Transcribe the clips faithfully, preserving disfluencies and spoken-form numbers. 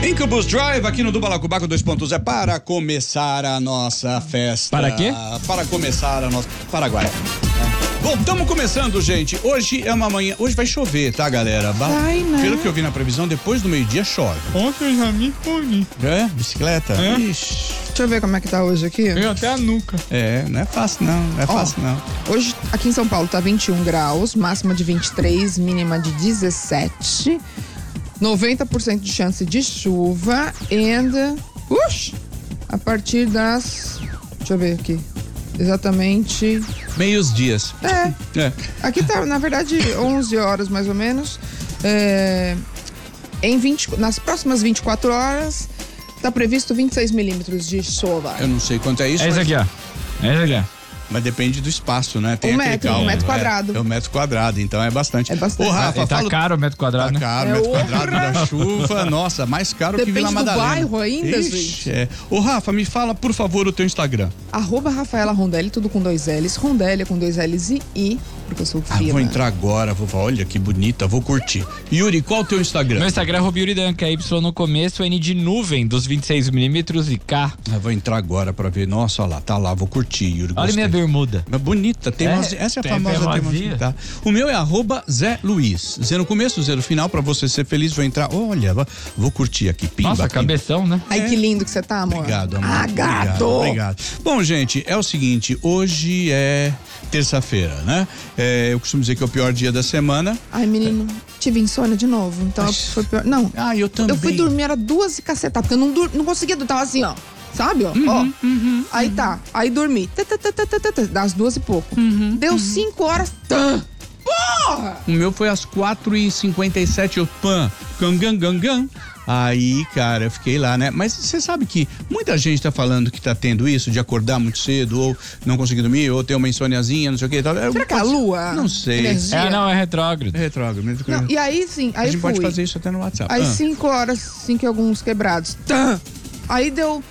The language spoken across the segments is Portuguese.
Incubus Drive aqui no do Balacobaco dois ponto zero para começar a nossa festa. Para quê? Para começar a nossa... Paraguai. Bom, estamos começando, gente. Hoje é uma manhã... Hoje vai chover, tá, galera? Ba... Vai, né? Pelo que eu vi na previsão, depois do meio-dia chove. Ontem já me fui. É? Bicicleta? É. Ixi. Deixa eu ver como é que tá hoje aqui. Eu até a nuca. É, não é fácil não, não é Ó, fácil não. Hoje aqui em São Paulo tá vinte e um graus, máxima de vinte e três, mínima de dezessete. noventa por cento de chance de chuva. And, ush, a partir das... Deixa eu ver aqui. Exatamente... Meios dias. É. É. Aqui tá, na verdade, onze horas mais ou menos. É, em vinte, nas próximas vinte e quatro horas, tá previsto vinte e seis milímetros de chuva. Eu não sei quanto é isso, É isso mas, aqui, ó. É isso aqui, ó. mas depende do espaço, né? Tem Um aquele metro, cálculo, um metro é, quadrado. É, um metro quadrado, então é bastante. É bastante. Ô, Rafa, E tá fala... caro o metro quadrado, Tá né? caro, É metro outra. quadrado da chuva, nossa, mais caro que Depende Vila do Madalena. bairro ainda, Ixi, gente. é. Ô, Rafa, me fala, por favor, o teu Instagram. Arroba Rafaela Rondelli, tudo com dois L's. Rondelli com dois L's e I, porque eu sou Ah, fina. vou entrar agora, vou falar, olha que bonita, vou curtir. Yuri, qual o teu Instagram? Meu Instagram é Robiuridan, que é Y no começo, N de nuvem, dos vinte e seis milímetros e K. Eu vou entrar agora pra ver, nossa, olha lá, tá lá, vou curtir, Yuri. Olha gostei. minha bermuda. Mas bonita, tem É, umas, essa é a tem famosa ferrovia. tem umas, tá? O meu é arroba Zé Luiz. Zé no começo, Zé no final, pra você ser feliz, vou entrar. Olha, vou curtir aqui. Pimba, Nossa, pimba. cabeção, né? Ai, que lindo que você tá, amor. Obrigado, amor. Ah, gato! Obrigado, obrigado. Bom, gente, é o seguinte, hoje é terça-feira, né? É, eu costumo dizer que é o pior dia da semana. Ai, menino, tive insônia de novo, então Ai. foi pior. Não, Ah, eu também. eu fui dormir, era duas e cacetar, porque eu não, dur... não conseguia dormir, tava assim, ó. Sabe, ó? ó. Aí tá, aí dormi. Tã, tã, tã, tã, tã, tã, tã, das duas e pouco. Deu cinco horas. Tã. Porra! O meu foi às quatro e cinquenta e sete, eu pan, gang, gang, gang. Aí, cara, eu fiquei lá, né? Mas você sabe que muita gente tá falando que tá tendo isso, de acordar muito cedo, ou não conseguir dormir, ou ter uma insôniazinha, não sei o que e tal. Será que é a lua? Não sei. Energia? É, não, é retrógrado. É retrógrado. mesmo que- Não, e aí sim, A aí gente fui. pode fazer isso até no WhatsApp. Aí Ah. cinco horas, cinco e alguns quebrados. Tã. Aí deu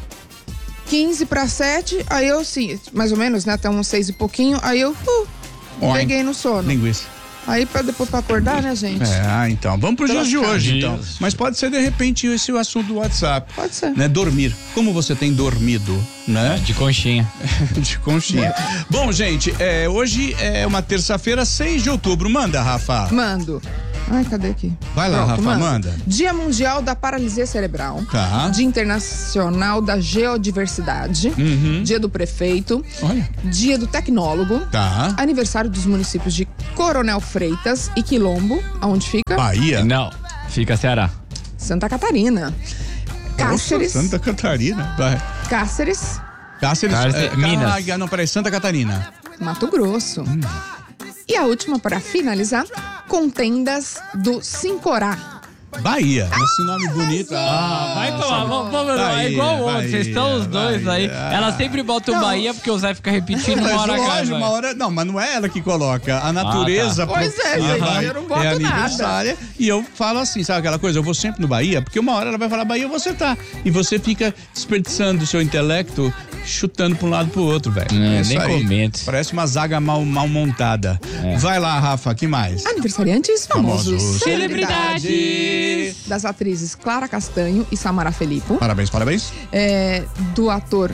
quinze para sete, aí eu sim, mais ou menos, né? Até uns seis e pouquinho, aí eu uh, Oink. peguei no sono. Linguiça. Aí pra depois pra acordar, né, gente? É, ah, então. Vamos pros dias de hoje, então. Dias. Mas pode ser, de repente, esse o assunto do WhatsApp. Pode ser. Né? Dormir. Como você tem dormido, né? De conchinha. De conchinha. Bom, gente, é, hoje é uma terça-feira, seis de outubro. Manda, Rafa. Mando. Ai, cadê aqui? Vai lá, Rafa, mando. manda. Dia Mundial da Paralisia Cerebral. Tá. Dia Internacional da Geodiversidade. Uhum. Dia do Prefeito. Olha. Dia do Tecnólogo. Tá. Aniversário dos municípios de Coronel Freitas e Quilombo, aonde fica? Bahia. Não, fica Ceará. Santa Catarina. Cáceres. Nossa, Santa Catarina. Vai. Cáceres, Cáceres. Cáceres, é, Minas. Ah, não, peraí, Santa Catarina. Mato Grosso. Hum. E a última, para finalizar, Contendas do Sincorá. Bahia. Esse nome bonito. Ah, vai tomar, vamos, vamos, Bahia, é igual o outro, Bahia, vocês estão os dois Bahia. aí. Ela sempre bota o Bahia porque o Zé fica repetindo Mas uma hora lógico, cada. uma hora. Não, mas não é ela que coloca. A natureza. Ah, tá. Pois é, gente, vai- eu não boto é nada. aniversária. E eu falo assim, sabe aquela coisa? Eu vou sempre no Bahia, porque uma hora ela vai falar Bahia, você tá. E você fica desperdiçando o seu intelecto, chutando pra um lado e pro outro, velho. É, isso nem aí. comento. Parece uma zaga mal, mal montada. Vai lá, Rafa, que mais? Aniversariantes famosos. Famosos. Celebridades. Das atrizes Clara Castanho e Samara Felipe. Parabéns, parabéns. É, do ator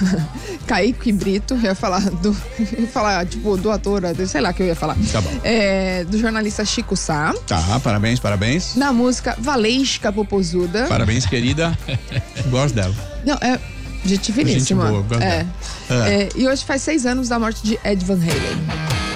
Kaique Brito, eu ia falar do. Eu ia falar, tipo, do ator, sei lá o que eu ia falar. Tá bom. É, do jornalista Chico Sá. Tá, parabéns, parabéns. Na música Valesca Popozuda. Parabéns, querida. Gosto dela. Não, é. Gente finíssima. Gente boa, gosto é. dela. É. É, e hoje faz seis anos da morte de Ed Van Halen.